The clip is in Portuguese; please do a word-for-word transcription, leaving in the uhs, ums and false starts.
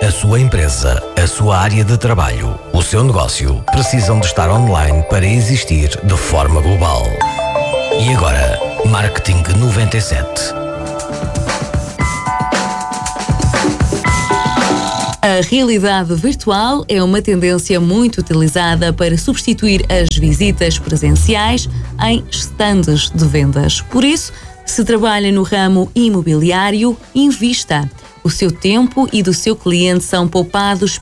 A sua empresa, a sua área de trabalho, o seu negócio precisam de estar online para existir de forma global. E agora, Marketing noventa e sete. A realidade virtual é uma tendência muito utilizada para substituir as visitas presenciais em estandes de vendas. Por isso, se trabalha no ramo imobiliário, invista. O seu tempo e do seu cliente são poupados